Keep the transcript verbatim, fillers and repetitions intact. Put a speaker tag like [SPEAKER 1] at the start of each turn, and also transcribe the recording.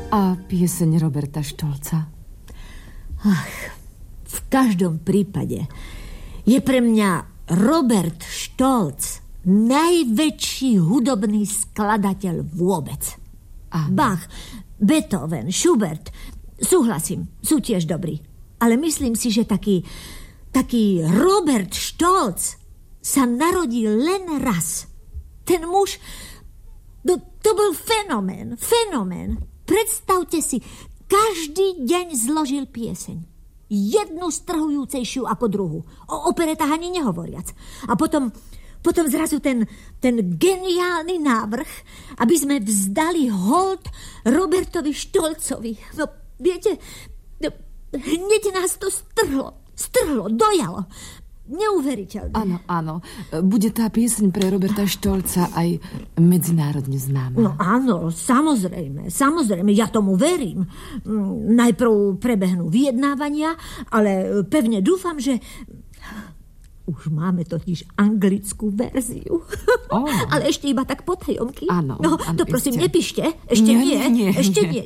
[SPEAKER 1] A pieseň Roberta Štolca?
[SPEAKER 2] Ach, v každom prípade je pre mňa Robert Štolc najväčší hudobný skladateľ vôbec.
[SPEAKER 1] Áno.
[SPEAKER 2] Bach, Beethoven, Schubert, súhlasím, sú tiež dobrí. Ale myslím si, že taký, taký Robert Štolc sa narodil len raz. Ten muž, to, to bol fenomén, fenomén. Predstavte si, každý deň zložil pieseň. Jednu strhujúcejšiu ako druhú. O operetách ani nehovoriac. A potom, potom zrazu ten, ten geniálny návrh, aby sme vzdali hold Robertovi Štolcovi. No, viete, no, hneď nás to strhlo, strhlo, dojalo. Neuveriteľné.
[SPEAKER 1] Áno, áno. Bude tá pieseň pre Roberta Štolca aj medzinárodne známa.
[SPEAKER 2] No áno, samozrejme, samozrejme, ja tomu verím. Najprv prebehnú vyjednávania, ale pevne dúfam, že už máme totiž anglickú verziu.
[SPEAKER 1] Oh.
[SPEAKER 2] Ale ešte iba tak potajomky.
[SPEAKER 1] Áno.
[SPEAKER 2] No,
[SPEAKER 1] áno,
[SPEAKER 2] to prosím,
[SPEAKER 1] iste.
[SPEAKER 2] nepíšte. Ešte
[SPEAKER 1] nie,
[SPEAKER 2] nie,
[SPEAKER 1] nie,
[SPEAKER 2] ešte
[SPEAKER 1] nie.
[SPEAKER 2] nie.